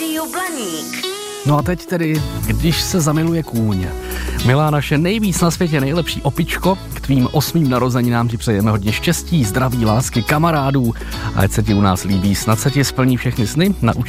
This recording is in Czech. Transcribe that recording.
Rádiu Blaník. No a teď tedy, když se zamiluje kůň. Milá naše nejvíc na světě nejlepší opičko, k tvým 8. narozeninám ti přejeme hodně štěstí, zdraví, lásky, kamarádů. A ať se ti u nás líbí, snad se ti splní všechny sny.